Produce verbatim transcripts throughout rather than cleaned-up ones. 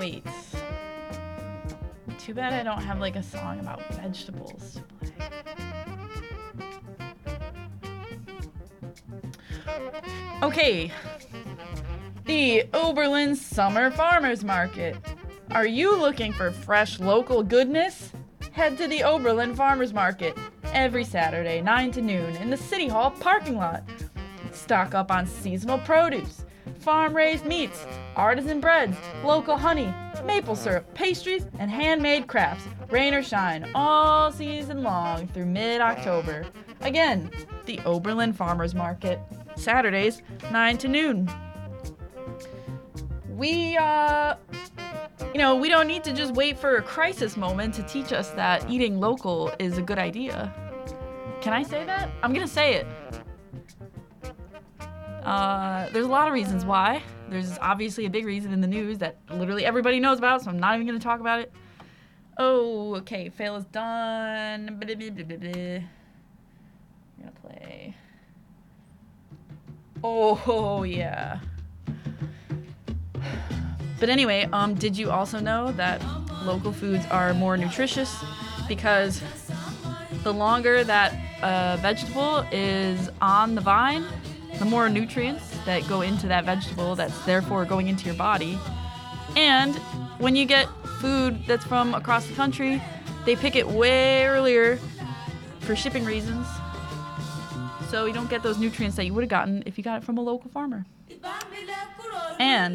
Wait. Too bad I don't have like a song about vegetables to play. Okay. The Oberlin Summer Farmers Market. Are you looking for fresh local goodness? Head to the Oberlin Farmers Market every Saturday, nine to noon, in the City Hall parking lot. Stock up on seasonal produce, farm-raised meats, artisan breads, local honey, maple syrup, pastries, and handmade crafts, rain or shine, all season long through mid-October. Again, the Oberlin Farmers Market, Saturdays, nine to noon. We, uh, you know, we don't need to just wait for a crisis moment to teach us that eating local is a good idea. Can I say that? I'm gonna say it. Uh, there's a lot of reasons why. There's obviously a big reason in the news that literally everybody knows about, so I'm not even going to talk about it. Oh, okay, fail is done. Blah, blah, blah, blah, blah. I'm going to play. Oh, yeah. But anyway, um, did you also know that local foods are more nutritious? Because the longer that a vegetable is on the vine, the more nutrients that go into that vegetable that's therefore going into your body. And when you get food that's from across the country, they pick it way earlier for shipping reasons. So you don't get those nutrients that you would have gotten if you got it from a local farmer. And,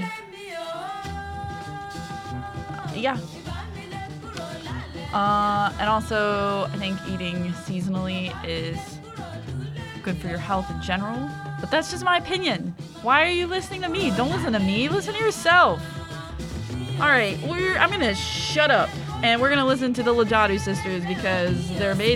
yeah. Uh, and also, I think eating seasonally is good for your health in general. But that's just my opinion. Why are you listening to me? Don't listen to me. Listen to yourself. All right, we're, I'm going to shut up. And we're going to listen to the Lajadu sisters because they're amazing.